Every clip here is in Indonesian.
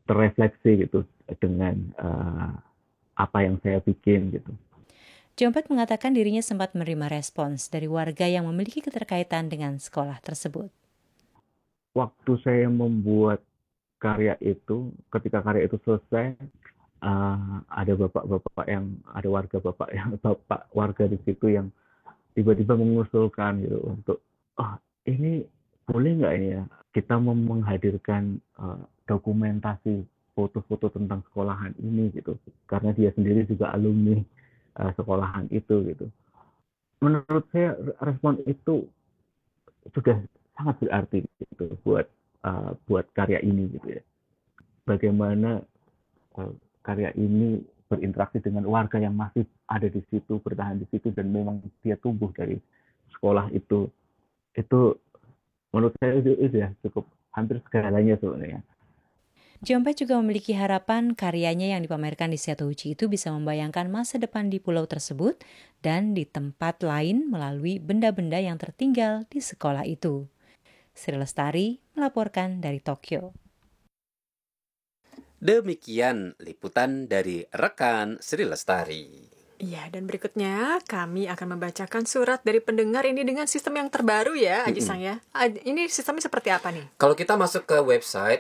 terrefleksi gitu dengan apa yang saya bikin gitu. Jompet mengatakan dirinya sempat menerima respons dari warga yang memiliki keterkaitan dengan sekolah tersebut. Waktu saya membuat karya itu, ketika karya itu selesai, ada bapak warga di situ yang tiba-tiba mengusulkan gitu untuk, oh ini boleh nggak ini ya kita menghadirkan dokumentasi foto-foto tentang sekolahan ini gitu, karena dia sendiri juga alumni sekolahan itu gitu. Menurut saya respon itu sudah sangat berarti gitu buat karya ini gitu ya. Bagaimana uh, karya ini berinteraksi dengan warga yang masih ada di situ, bertahan di situ, dan memang dia tumbuh dari sekolah itu menurut saya itu ya cukup hampir segalanya sebenarnya. Jompet juga memiliki harapan karyanya yang dipamerkan di Setouchi itu bisa membayangkan masa depan di pulau tersebut dan di tempat lain melalui benda-benda yang tertinggal di sekolah itu. Sri Lestari melaporkan dari Tokyo. Demikian liputan dari rekan Sri Lestari. Iya, dan berikutnya kami akan membacakan surat dari pendengar ini dengan sistem yang terbaru ya, Aji Sang ya. Ini sistemnya seperti apa nih? Kalau kita masuk ke website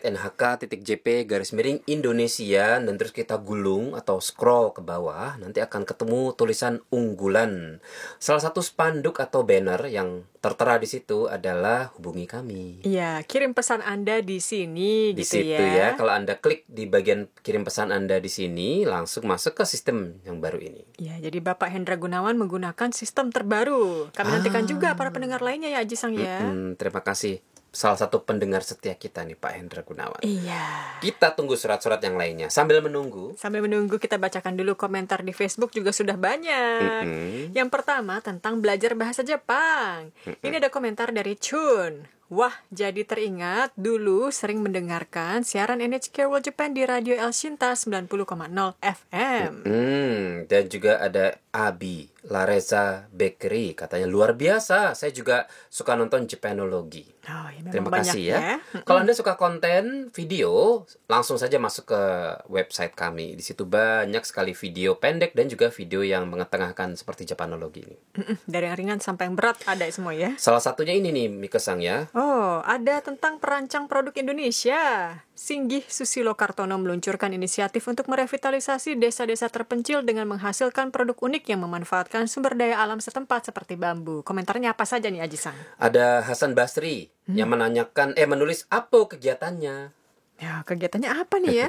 nhk.jp/Indonesia dan terus kita gulung atau scroll ke bawah, nanti akan ketemu tulisan unggulan. Salah satu spanduk atau banner yang tertera di situ adalah hubungi kami. Iya, kirim pesan Anda di sini Di gitu situ ya. Kalau Anda klik di bagian kirim pesan Anda di sini, langsung masuk ke sistem yang baru ini. Ya, jadi Bapak Hendra Gunawan menggunakan sistem terbaru. Kami nantikan juga para pendengar lainnya ya, Aji Sang ya. Terima kasih. Salah satu pendengar setia kita nih, Pak Hendra Gunawan. Iya. Kita tunggu surat-surat yang lainnya. Sambil menunggu Kita bacakan dulu komentar di Facebook juga sudah banyak. Yang pertama tentang belajar bahasa Jepang. Ini ada komentar dari Chun. Wah, jadi teringat dulu sering mendengarkan siaran NHK World Japan di Radio El Shinta 90,0 FM. Dan juga ada Abi Lareza Bakery. Katanya luar biasa. Saya juga suka nonton Japanologi. Oh, ya, Terima memang kasih banyak ya. Kalau Anda suka konten video, langsung saja masuk ke website kami. Di situ banyak sekali video pendek dan juga video yang mengetengahkan seperti Japanologi ini. Dari yang ringan sampai yang berat ada semua ya. Salah satunya ini nih, Mikesang ya. Oh, ada tentang perancang produk Indonesia. Singgih Susilo Kartono meluncurkan inisiatif untuk merevitalisasi desa-desa terpencil dengan menghasilkan produk unik yang memanfaatkan sumber daya alam setempat seperti bambu. Komentarnya apa saja nih, Aji Sang? Ada Hasan Basri yang menulis apa kegiatannya. Ya, kegiatannya apa nih ya?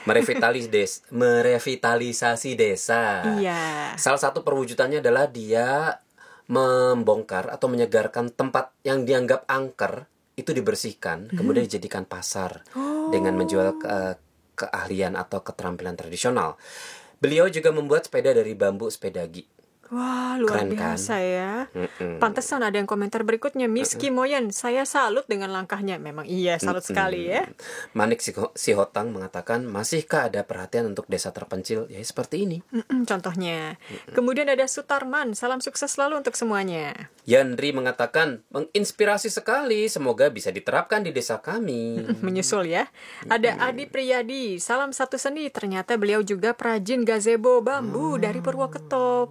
Merevitalisasi desa. Iya. Salah satu perwujudannya adalah dia membongkar atau menyegarkan tempat yang dianggap angker, itu dibersihkan, kemudian dijadikan pasar dengan menjual keahlian atau keterampilan tradisional. Beliau juga membuat sepeda dari bambu sepedagi. Wah, luar Keren, biasa kan? ya. Pantesan ada yang komentar berikutnya, Miss Kimoyen, saya salut dengan langkahnya. Memang iya, salut sekali ya. Manik Sihotang mengatakan, masihkah ada perhatian untuk desa terpencil? Ya, seperti ini. Contohnya. Kemudian ada Sutarman, salam sukses selalu untuk semuanya. Yandri mengatakan, menginspirasi sekali, semoga bisa diterapkan di desa kami. Menyusul ya. Ada Adi Priyadi, salam satu seni. Ternyata beliau juga perajin gazebo bambu dari Purwokerto.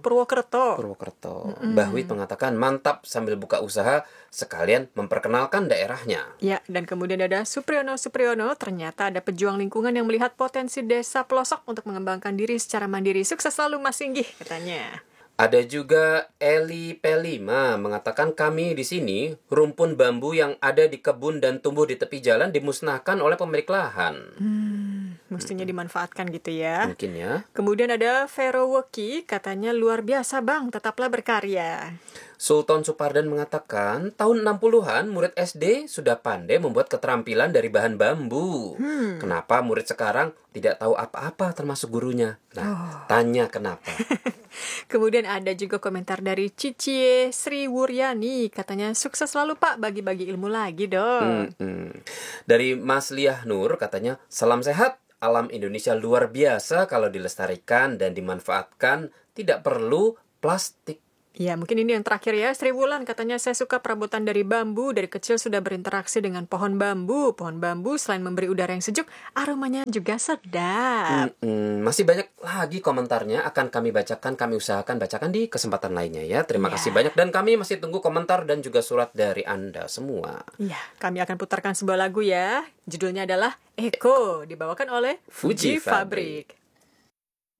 Mbah Wit mengatakan, mantap sambil buka usaha, sekalian memperkenalkan daerahnya. Ya, dan kemudian ada Supriyono, ternyata ada pejuang lingkungan yang melihat potensi desa pelosok untuk mengembangkan diri secara mandiri. Sukses selalu Mas Singgih, katanya. Ada juga Eli Pelima mengatakan, kami di sini rumpun bambu yang ada di kebun dan tumbuh di tepi jalan dimusnahkan oleh pemilik lahan. Mestinya dimanfaatkan gitu ya. Mungkin ya. Kemudian ada Vero Woki, katanya luar biasa bang, tetaplah berkarya. Sultan Supardan mengatakan, tahun 60-an murid SD sudah pandai membuat keterampilan dari bahan bambu. Kenapa murid sekarang tidak tahu apa-apa termasuk gurunya? Nah, tanya kenapa. Kemudian ada juga komentar dari Cicie Sri Wuryani, katanya sukses selalu Pak, bagi-bagi ilmu lagi dong. Dari Mas Liah Nur katanya, salam sehat. Alam Indonesia luar biasa kalau dilestarikan dan dimanfaatkan, tidak perlu plastik. Ya, mungkin ini yang terakhir ya. Sri Wulan katanya, saya suka perabotan dari bambu. Dari kecil sudah berinteraksi dengan pohon bambu. Pohon bambu selain memberi udara yang sejuk, aromanya juga sedap. Masih banyak lagi komentarnya. Akan kami bacakan, kami usahakan bacakan di kesempatan lainnya ya. Terima kasih banyak. Dan kami masih tunggu komentar dan juga surat dari Anda semua. Ya, kami akan putarkan sebuah lagu ya. Judulnya adalah Eko, dibawakan oleh Fuji Fabrik.